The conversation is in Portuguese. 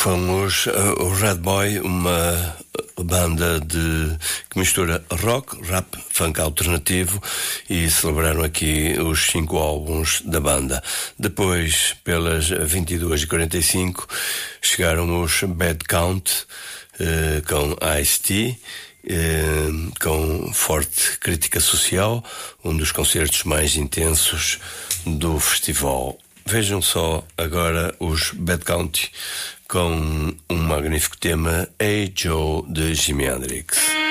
Fomos o Red Boy, uma banda que mistura rock, rap, funk alternativo, e celebraram aqui os 5 álbuns da banda. Depois, pelas 22h45, chegaram os Bad Count, com Ice-T, com forte crítica social, um dos concertos mais intensos do festival. Vejam só agora os Bad Count com um magnífico tema, Hey Joe, de Jimi Hendrix.